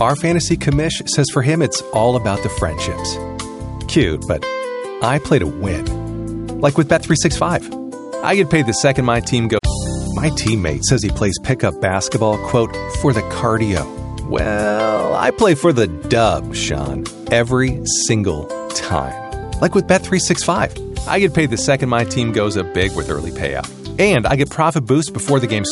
Our fantasy commish says for him it's all about the friendships. Cute, but I play to win. Like with Bet365. I get paid the second my team goes. My teammate says he plays pickup basketball, quote, for the cardio. Well, I play for the dub, Sean, every single time. Like with Bet365. I get paid the second my team goes up big with early payout. And I get profit boost before the game starts.